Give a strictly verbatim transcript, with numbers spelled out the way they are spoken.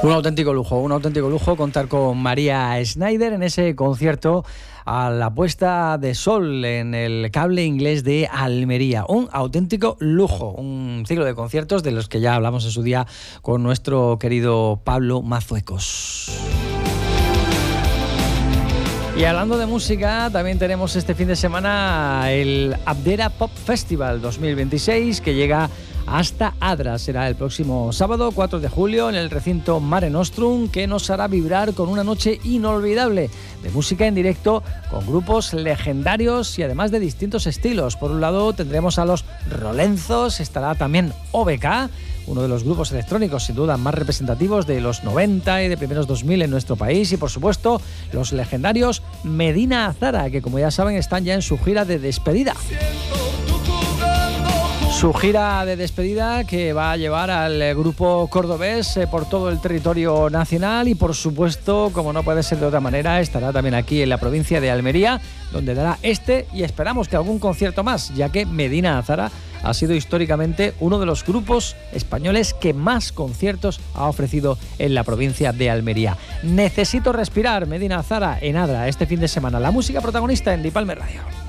Un auténtico lujo, un auténtico lujo contar con María Schneider en ese concierto a la puesta de sol en el Cable Inglés de Almería. Un auténtico lujo, un ciclo de conciertos de los que ya hablamos en su día con nuestro querido Pablo Mazuecos. Y hablando de música, también tenemos este fin de semana el Abdera Pop Festival dos mil veintiséis, que llega hasta Adra. Será el próximo sábado cuatro de julio en el recinto Mare Nostrum, que nos hará vibrar con una noche inolvidable de música en directo con grupos legendarios y además de distintos estilos. Por un lado tendremos a los Rolenzos, estará también O B K, uno de los grupos electrónicos sin duda más representativos de los noventa y de primeros dos mil en nuestro país, y por supuesto los legendarios Medina Azara, que como ya saben están ya en su gira de despedida. Su gira de despedida que va a llevar al grupo cordobés eh, por todo el territorio nacional, y por supuesto, como no puede ser de otra manera, estará también aquí en la provincia de Almería, donde dará este y esperamos que algún concierto más, ya que Medina Azara ha sido históricamente uno de los grupos españoles que más conciertos ha ofrecido en la provincia de Almería. Necesito respirar, Medina Azara en Adra este fin de semana. La música protagonista en Dipalme Radio.